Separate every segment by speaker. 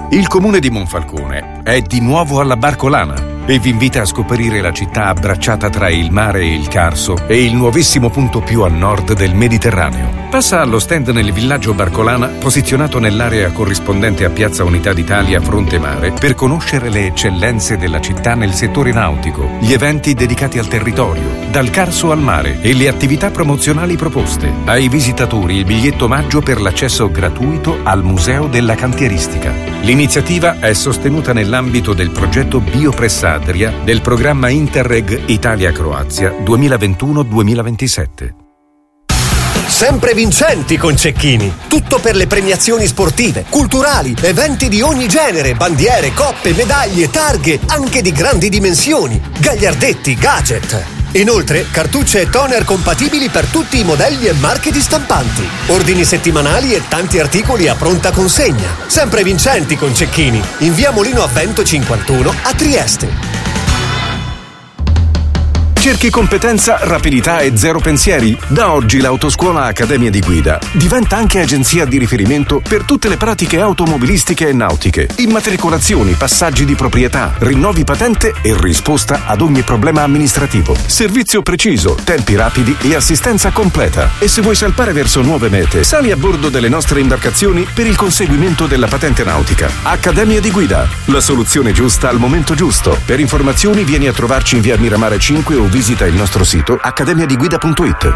Speaker 1: Il comune di Monfalcone è di nuovo alla Barcolana e vi invita a scoprire la città abbracciata tra il mare e il Carso e il nuovissimo punto più a nord del Mediterraneo. Passa allo stand nel villaggio Barcolana, posizionato nell'area corrispondente a Piazza Unità d'Italia Fronte Mare, per conoscere le eccellenze della città nel settore nautico, gli eventi dedicati al territorio, dal Carso al mare e le attività promozionali proposte. Ai visitatori il biglietto omaggio per l'accesso gratuito al Museo della Cantieristica. L'iniziativa è sostenuta nell'ambito del progetto Biopress Adria del programma Interreg Italia-Croazia 2021-2027.
Speaker 2: Sempre vincenti con Cecchini. Tutto per le premiazioni sportive, culturali, eventi di ogni genere, bandiere, coppe, medaglie, targhe, anche di grandi dimensioni, gagliardetti, gadget. Inoltre, cartucce e toner compatibili per tutti i modelli e marche di stampanti. Ordini settimanali e tanti articoli a pronta consegna. Sempre vincenti con Cecchini. In via Molino a Vento 51 a Trieste.
Speaker 1: Cerchi competenza, rapidità e zero pensieri? Da oggi l'Autoscuola Accademia di Guida diventa anche agenzia di riferimento per tutte le pratiche automobilistiche e nautiche, immatricolazioni, passaggi di proprietà, rinnovi patente e risposta ad ogni problema amministrativo. Servizio preciso, tempi rapidi e assistenza completa. E se vuoi salpare verso nuove mete, sali a bordo delle nostre imbarcazioni per il conseguimento della patente nautica. Accademia di Guida, la soluzione giusta al momento giusto. Per informazioni vieni a trovarci in via Miramare 5 o visita il nostro sito accademiadigguida.it.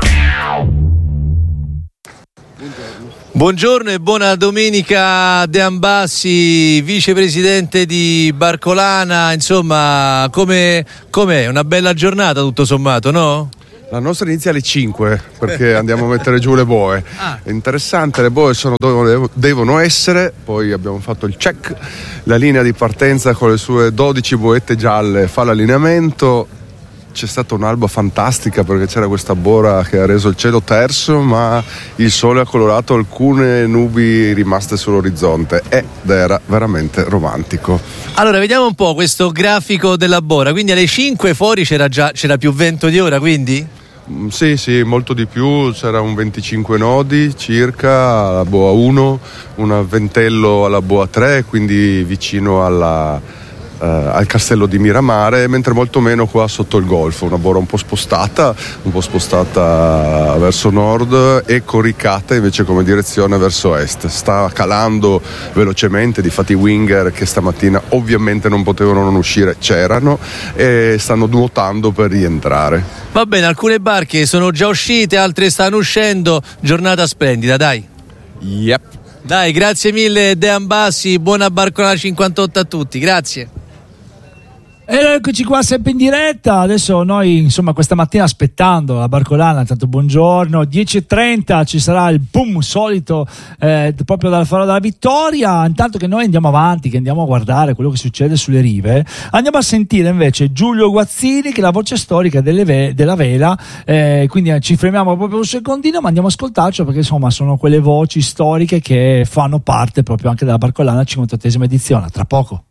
Speaker 3: Buongiorno e buona domenica De Ambassi, vicepresidente di Barcolana. Insomma, com'è? Una bella giornata tutto sommato, no?
Speaker 4: La nostra inizia alle 5 perché andiamo a mettere giù le boe. È interessante, le boe sono dove devono essere, poi abbiamo fatto il check, la linea di partenza con le sue 12 boette gialle fa l'allineamento. C'è stata un'alba fantastica perché c'era questa bora che ha reso il cielo terso, ma il sole ha colorato alcune nubi rimaste sull'orizzonte ed era veramente romantico.
Speaker 3: Allora, vediamo un po' questo grafico della bora. Quindi alle 5 fuori c'era più vento di ora, quindi?
Speaker 4: Sì, molto di più, c'era un 25 nodi circa alla boa 1, un ventello alla boa 3, quindi vicino al castello di Miramare, mentre molto meno qua sotto il golfo, una bora un po' spostata verso nord e coricata invece come direzione verso est. Sta calando velocemente, difatti i winger che stamattina ovviamente non potevano non uscire c'erano e stanno nuotando per rientrare.
Speaker 3: Va bene, alcune barche sono già uscite, altre stanno uscendo, giornata splendida, dai.
Speaker 4: Yep.
Speaker 3: Dai, grazie mille De Ambassi, buona Barcolana 58 a tutti, grazie.
Speaker 5: E eccoci qua sempre in diretta. Adesso noi insomma questa mattina aspettando la Barcolana, tanto buongiorno, 10:30 ci sarà il boom solito proprio dal Faro della Vittoria. Intanto che noi andiamo avanti, che andiamo a guardare quello che succede sulle rive, andiamo a sentire invece Giulio Guazzini, che è la voce storica della vela, quindi ci fermiamo proprio un secondino, ma andiamo a ascoltarci perché insomma sono quelle voci storiche che fanno parte proprio anche della Barcolana 58esima edizione. Tra poco.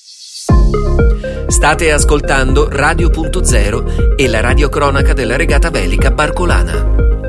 Speaker 6: State ascoltando Radio.0 e la radiocronaca della regata velica Barcolana.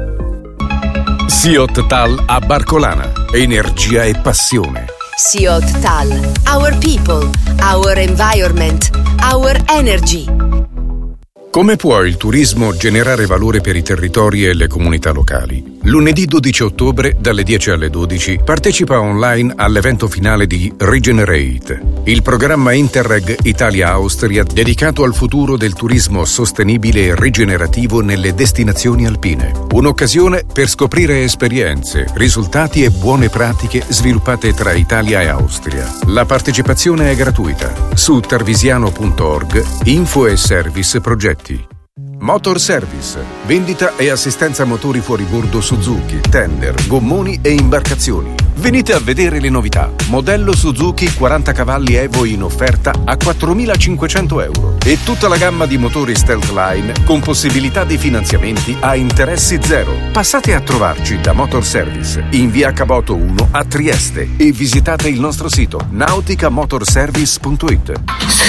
Speaker 1: Siot Tal a Barcolana. Energia e passione.
Speaker 7: Siot Tal. Our people, our environment, our energy.
Speaker 1: Come può il turismo generare valore per i territori e le comunità locali? Lunedì 12 ottobre, dalle 10 alle 12, partecipa online all'evento finale di Regenerate, il programma Interreg Italia-Austria dedicato al futuro del turismo sostenibile e rigenerativo nelle destinazioni alpine. Un'occasione per scoprire esperienze, risultati e buone pratiche sviluppate tra Italia e Austria. La partecipazione è gratuita. Su tarvisiano.org, info e service progetti. Motor Service, vendita e assistenza motori fuoribordo Suzuki, tender, gommoni e imbarcazioni. Venite a vedere le novità. Modello Suzuki 40 cavalli Evo in offerta a 4.500 euro e tutta la gamma di motori Stealth Line con possibilità di finanziamenti a interessi zero. Passate a trovarci da Motor Service in via Caboto 1 a Trieste e visitate il nostro sito nauticamotorservice.it.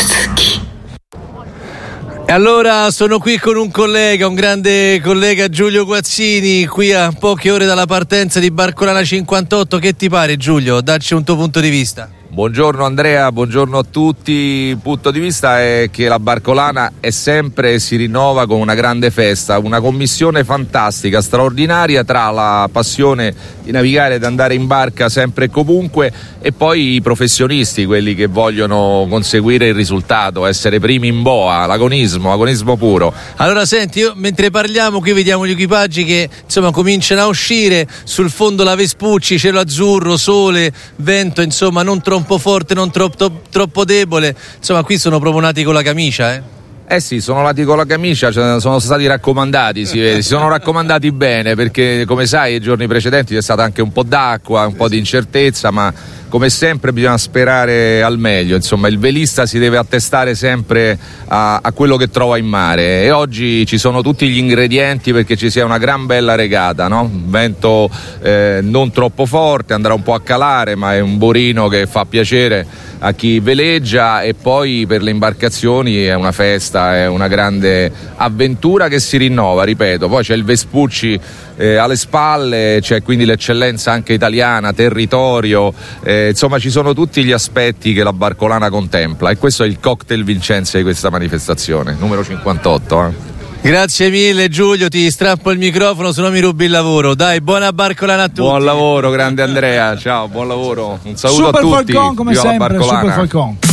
Speaker 3: E allora sono qui con un grande collega, Giulio Guazzini, qui a poche ore dalla partenza di Barcolana 58. Che ti pare, Giulio? Dacci un tuo punto di vista.
Speaker 8: Buongiorno Andrea, buongiorno a tutti. Il punto di vista è che la Barcolana è sempre e si rinnova con una grande festa, una commissione fantastica, straordinaria tra la passione di navigare, di andare in barca sempre e comunque, e poi i professionisti, quelli che vogliono conseguire il risultato, essere primi in boa, l'agonismo puro.
Speaker 3: Allora senti, io, mentre parliamo qui vediamo gli equipaggi che insomma cominciano a uscire, sul fondo la Vespucci, cielo azzurro, sole, vento, insomma non troppo forte, non troppo debole, insomma qui sono proprio nati con la camicia,
Speaker 8: Sì, sono nati con la camicia, sono stati raccomandati, si vede, si sono raccomandati bene, perché come sai i giorni precedenti c'è stata anche un po' d'acqua, un po' di incertezza, ma come sempre bisogna sperare al meglio, insomma il velista si deve attestare sempre a quello che trova in mare, e oggi ci sono tutti gli ingredienti perché ci sia una gran bella regata, no? Vento non troppo forte, andrà un po' a calare, ma è un borino che fa piacere a chi veleggia, e poi per le imbarcazioni è una festa, è una grande avventura che si rinnova, ripeto. Poi c'è il Vespucci alle spalle, c'è quindi l'eccellenza anche italiana, territorio, insomma ci sono tutti gli aspetti che la Barcolana contempla, e questo è il cocktail vincente di questa manifestazione, numero 58.
Speaker 3: Grazie mille Giulio, ti strappo il microfono, se no mi rubi il lavoro. Dai, buona Barcolana a tutti.
Speaker 8: Buon lavoro grande Andrea, ciao, buon lavoro, un saluto
Speaker 5: Super
Speaker 8: a tutti.
Speaker 5: Falcon come
Speaker 8: Viva
Speaker 5: sempre,
Speaker 8: la Barcolana.
Speaker 5: Super Falcon.